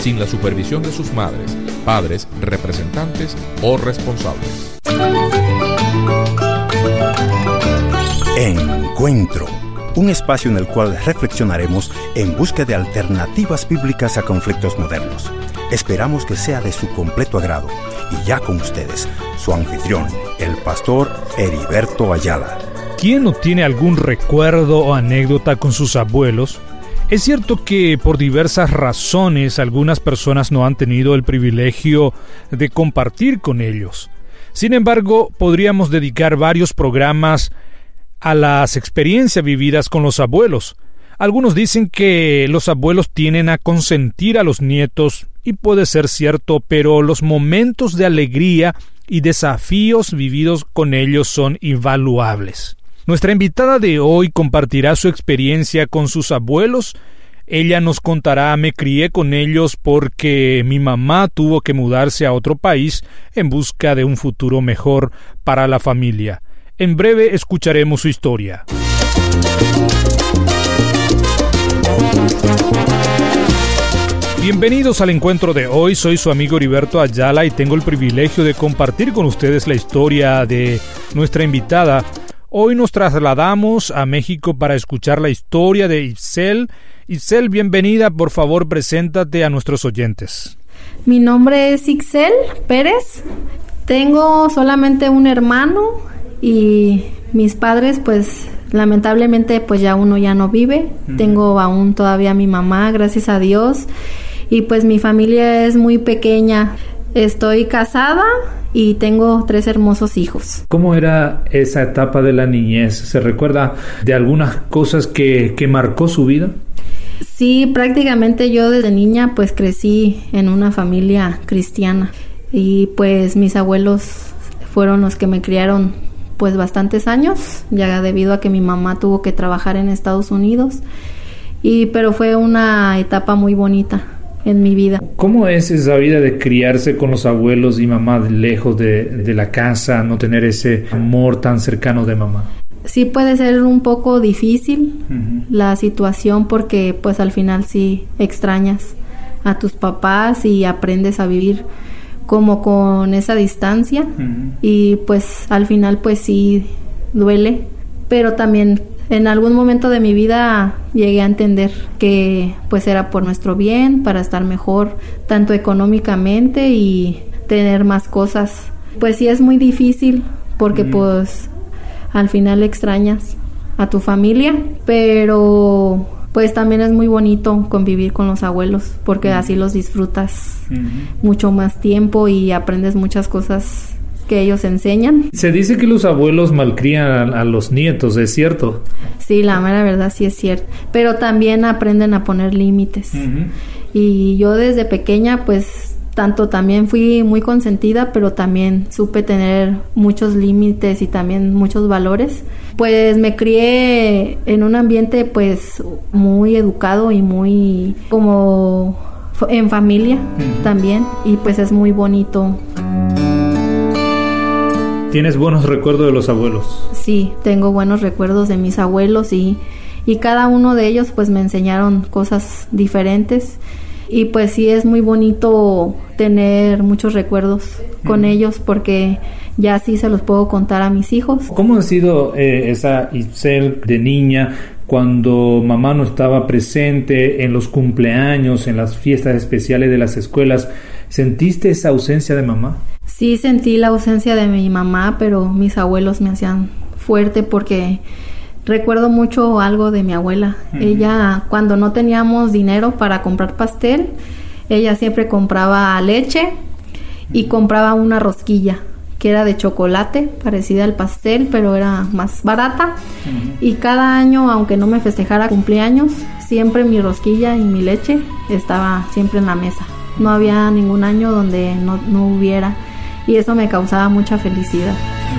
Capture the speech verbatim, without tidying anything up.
sin la supervisión de sus madres, padres, representantes o responsables. Encuentro, un espacio en el cual reflexionaremos en busca de alternativas bíblicas a conflictos modernos. Esperamos que sea de su completo agrado. Y ya con ustedes, su anfitrión, el pastor Heriberto Ayala. ¿Quién no tiene algún recuerdo o anécdota con sus abuelos? Es cierto que por diversas razones algunas personas no han tenido el privilegio de compartir con ellos. Sin embargo, podríamos dedicar varios programas a las experiencias vividas con los abuelos. Algunos dicen que los abuelos tienden a consentir a los nietos, y puede ser cierto, pero los momentos de alegría y desafíos vividos con ellos son invaluables. Nuestra invitada de hoy compartirá su experiencia con sus abuelos. Ella nos contará: me crié con ellos porque mi mamá tuvo que mudarse a otro país en busca de un futuro mejor para la familia. En breve escucharemos su historia. Bienvenidos al encuentro de hoy. Soy su amigo Heriberto Ayala y tengo el privilegio de compartir con ustedes la historia de nuestra invitada. Hoy nos trasladamos a México para escuchar la historia de Itzel. Itzel, bienvenida. Por favor, preséntate a nuestros oyentes. Mi nombre es Itzel Pérez. Tengo solamente un hermano y mis padres, pues lamentablemente, pues ya uno ya no vive. Uh-huh. Tengo aún todavía a mi mamá, gracias a Dios. Y pues mi familia es muy pequeña. Estoy casada y tengo tres hermosos hijos. ¿Cómo era esa etapa de la niñez? ¿Se recuerda de algunas cosas que, que marcó su vida? Sí, prácticamente yo desde niña pues crecí en una familia cristiana. Y pues mis abuelos fueron los que me criaron pues bastantes años, ya debido a que mi mamá tuvo que trabajar en Estados Unidos. Y pero fue una etapa muy bonita en mi vida. ¿Cómo es esa vida de criarse con los abuelos y mamá lejos de, de la casa, no tener ese amor tan cercano de mamá? Sí, puede ser un poco difícil uh-huh. la situación, porque pues al final sí extrañas a tus papás y aprendes a vivir como con esa distancia uh-huh. y pues al final pues sí duele, pero también en algún momento de mi vida llegué a entender que pues era por nuestro bien, para estar mejor tanto económicamente y tener más cosas. Pues sí es muy difícil porque uh-huh. pues al final extrañas a tu familia, pero pues también es muy bonito convivir con los abuelos porque uh-huh. así los disfrutas uh-huh. mucho más tiempo y aprendes muchas cosas que ellos enseñan. Se dice que los abuelos malcrían a, a los nietos, ¿es cierto? Sí, la mera verdad sí es cierto, pero también aprenden a poner límites. Uh-huh. Y yo desde pequeña pues tanto también fui muy consentida, pero también supe tener muchos límites y también muchos valores. Pues me crié en un ambiente pues muy educado y muy como en familia uh-huh. también, y pues es muy bonito. ¿Tienes buenos recuerdos de los abuelos? Sí, tengo buenos recuerdos de mis abuelos y, y cada uno de ellos pues me enseñaron cosas diferentes. Y pues sí es muy bonito tener muchos recuerdos con mm. ellos, porque ya sí se los puedo contar a mis hijos. ¿Cómo ha sido eh, esa Itzel de niña cuando mamá no estaba presente en los cumpleaños, en las fiestas especiales de las escuelas? ¿Sentiste esa ausencia de mamá? Sí, sentí la ausencia de mi mamá, pero mis abuelos me hacían fuerte porque recuerdo mucho algo de mi abuela. Uh-huh. Ella, cuando no teníamos dinero para comprar pastel, ella siempre compraba leche y uh-huh. compraba una rosquilla que era de chocolate, parecida al pastel, pero era más barata. Uh-huh. Y cada año, aunque no me festejara cumpleaños, siempre mi rosquilla y mi leche estaba siempre en la mesa. No había ningún año donde no, no hubiera, y eso me causaba mucha felicidad.